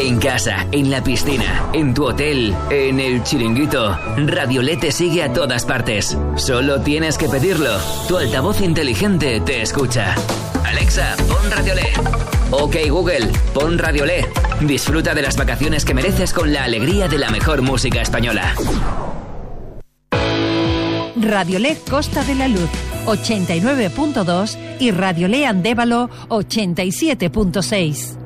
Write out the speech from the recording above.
En casa, en la piscina, en tu hotel, en el chiringuito. Radiolé te sigue a todas partes. Solo tienes que pedirlo. Tu altavoz inteligente te escucha. Alexa, pon Radiolé. Ok Google, pon Radiolé. Disfruta de las vacaciones que mereces con la alegría de la mejor música española. Radiolé Costa de la Luz 89.2 y Radiolé Andévalo 87.6.